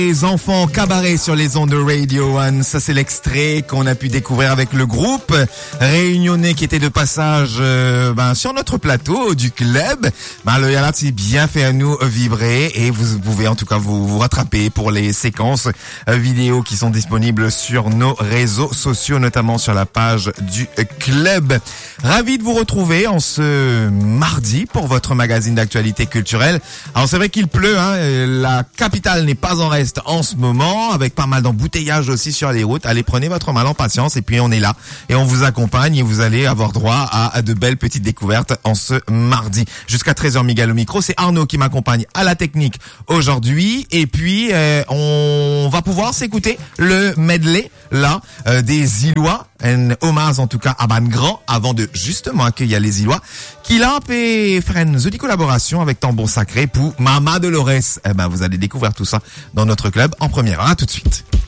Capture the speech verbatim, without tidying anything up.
Les enfants cabaret sur les ondes de Radio One, ça c'est l'extrait qu'on a pu découvrir avec le groupe réunionnais qui était de passage euh, ben, sur notre plateau du club. Ben, le Yalat s'est bien fait à nous vibrer et vous pouvez en tout cas vous, vous rattraper pour les séquences euh, vidéo qui sont disponibles sur nos réseaux sociaux, notamment sur la page du club. Ravi de vous retrouver en ce mardi pour votre magazine d'actualité culturelle. Alors c'est vrai qu'il pleut, hein, la capitale n'est pas en reste en ce moment, avec pas mal d'embouteillages aussi sur les routes. Allez, prenez votre mal en patience et puis on est là et on vous accompagne et vous allez avoir droit à, à de belles petites découvertes en ce mardi. Jusqu'à treize heures, Miguel au micro. C'est Arnaud qui m'accompagne à la technique aujourd'hui et puis euh, on va pouvoir s'écouter le medley là euh, des Illois, un hommage en tout cas à Ban Grand avant de justement accueillir les Illois qui là et faire une jolie collaboration avec Tambour Sacré pour Mama Dolores. Eh ben vous allez découvrir tout ça dans notre club en première. À tout de suite.